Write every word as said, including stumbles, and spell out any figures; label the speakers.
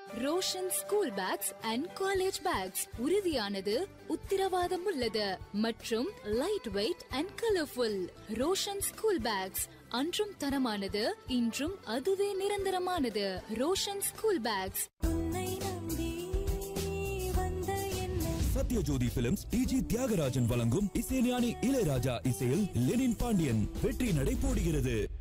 Speaker 1: Roshan school packs and college bags உறுதியானது, உத்திரவாதம் உள்ளது மற்றும் light weight and colourful. Roshan school packs அன்றும் தரமானது, இன்றும் அதுவே நிரந்தரமானது. Roshan school packs.
Speaker 2: Sathyajothi films டிஜி தியாகராஜன் வழங்கும் இசைஞானி இளையராஜா இசையில் லெனின் பாண்டியன் வெற்றி நடை போடுகிறது.